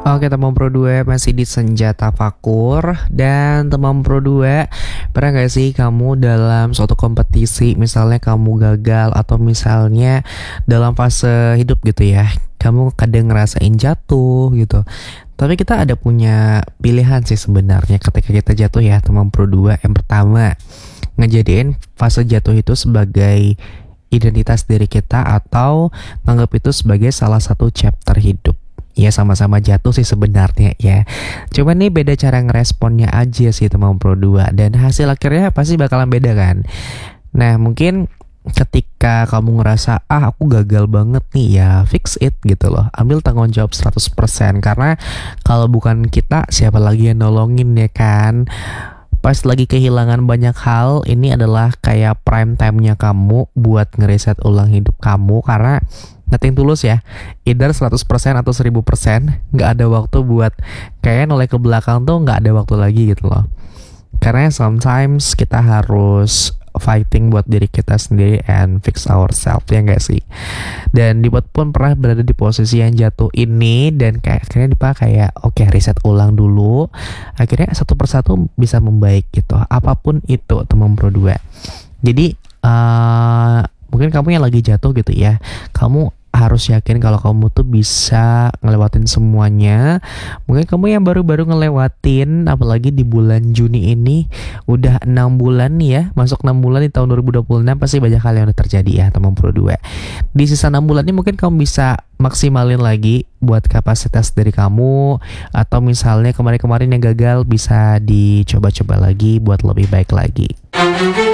Oke teman Pro 2 masih di Senjata Fakur. Dan teman Pro 2, pernah gak sih kamu dalam suatu kompetisi, misalnya kamu gagal atau misalnya dalam fase hidup gitu ya, kamu kadang ngerasain jatuh gitu. Tapi kita ada punya pilihan sih sebenarnya ketika kita jatuh ya teman Pro 2. Yang pertama, ngejadiin fase jatuh itu sebagai identitas diri kita atau nganggap itu sebagai salah satu chapter hidup. Ya sama-sama jatuh sih sebenarnya ya. Cuman nih beda cara ngeresponnya aja sih teman Pro 2. Dan hasil akhirnya pasti bakalan beda kan. Nah mungkin ketika kamu ngerasa aku gagal banget nih, ya fix it gitu loh. Ambil tanggung jawab 100%. Karena kalau bukan kita siapa lagi yang nolongin ya kan. Pas lagi kehilangan banyak hal, ini adalah kayak prime time-nya kamu buat ngereset ulang hidup kamu. Karena nothing tulus ya, either 100% atau 1000%. Gak ada waktu buat kayak noleh ke belakang tuh, gak ada waktu lagi gitu loh. Karena sometimes kita harus fighting buat diri kita sendiri and fix ourselves, ya gak sih? Dan Dipot pun pernah berada di posisi yang jatuh ini. Dan akhirnya Dipa kayak oke, reset ulang dulu. Akhirnya satu persatu bisa membaik gitu. Apapun itu teman Pro 2. Jadi mungkin kamu yang lagi jatuh gitu ya, kamu harus yakin kalau kamu tuh bisa ngelewatin semuanya. Mungkin kamu yang baru-baru ngelewatin, apalagi di bulan Juni ini udah 6 bulan nih ya, masuk 6 bulan di tahun 2026, pasti banyak hal yang udah terjadi ya teman Pro 2. Di sisa 6 bulan ini mungkin kamu bisa maksimalin lagi buat kapasitas dari kamu, atau misalnya kemarin-kemarin yang gagal bisa dicoba-coba lagi buat lebih baik lagi.